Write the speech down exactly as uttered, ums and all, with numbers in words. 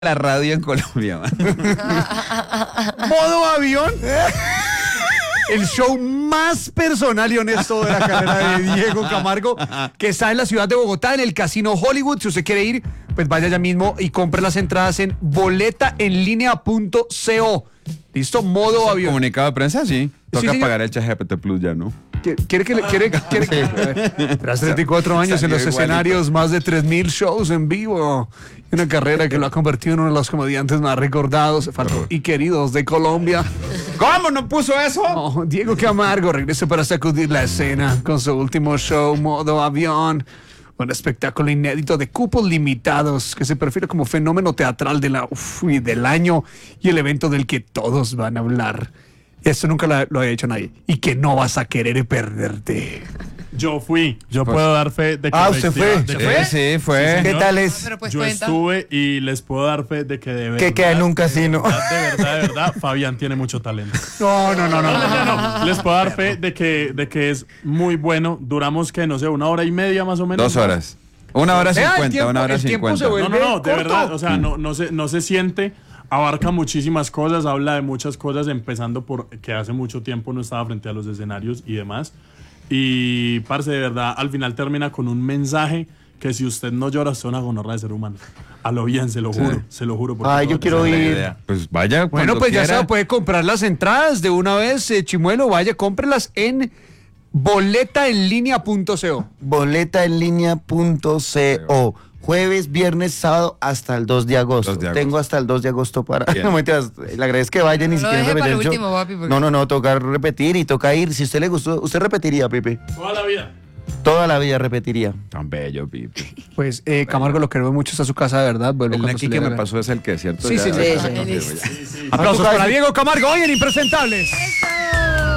la radio en Colombia, man. Modo avión. El show más personal y honesto de la carrera de Diego Camargo, que está en la ciudad de Bogotá, en el Casino Hollywood. Si usted quiere ir, pues vaya ya mismo y compre las entradas en boleta en línea punto co. ¿Listo? Modo avión. Comunicado de prensa, sí. Toca Sí, pagar el ChatGPT Plus ya, ¿no? ¿Quiere que le quiere, quiere que tras treinta y cuatro años en los Salió escenarios, igualito. más de tres mil shows en vivo, y una carrera que lo ha convertido en uno de los comediantes más recordados faltó, y queridos de Colombia? ¿Cómo no puso eso? Oh, Diego Camargo regresa para sacudir la escena con su último show, Modo Avión. Un espectáculo inédito de cupos limitados que se perfila como fenómeno teatral de la, uf, y del año y el evento del que todos van a hablar. Esto nunca lo, lo había hecho nadie. Y que no vas a querer perderte. Yo fui, yo Pues- puedo dar fe de que Ah, ¿usted fue? efectiva- de que- Sí, sí, fue. Sí, ¿Qué señor. tal es? Pero pues Yo cuenta. estuve y les puedo dar fe de que de verdad. Que queda en un casino. De verdad, de verdad, de verdad, Fabián tiene mucho talento. No, no, no, no. No, no. no, no. Les puedo dar fe de que, de que es muy bueno. Duramos que, no sé, una hora y media más o menos. Dos horas. Una hora Vea, el cincuenta, tiempo- una hora el tiempo se cincuenta. vuelve- No, no, no, de corto. verdad, o sea, no, no, se, no se siente, abarca muchísimas cosas, habla de muchas cosas, empezando por que hace mucho tiempo no estaba frente a los escenarios y demás. Y, parce, de verdad, al final termina con un mensaje que si usted no llora, es una gonorrea de ser humano. A lo bien, se lo juro, se lo juro. porque Ay, yo no- quiero La ir. idea. Pues vaya. Bueno, cuando pues ya quiera. se puede comprar las entradas de una vez, eh, Chimuelo. Vaya, cómprelas en boleta en línea punto co. Boleta en línea punto co. Jueves, viernes, sábado hasta el dos de agosto. dos de agosto. Tengo hasta el dos de agosto para. Bien. No mentiras, le agradezco que vayan y si No lo quieren deje para repetir el el show. último, papi, porque- No, no, no, toca repetir y toca ir. Si a usted le gustó, usted repetiría, Pepe. Toda la vida. Toda la vida repetiría. Tan bello, Pipe. Pues eh, Camargo lo queremos mucho, está a su casa, de verdad. Vuelvo El cuando aquí se le que me dé la pasó es el que, ¿cierto? Sí, Ya- sí, sí. ya- Él es- gana. Aplausos para Diego Camargo hoy en Impresentables. ¡Eso!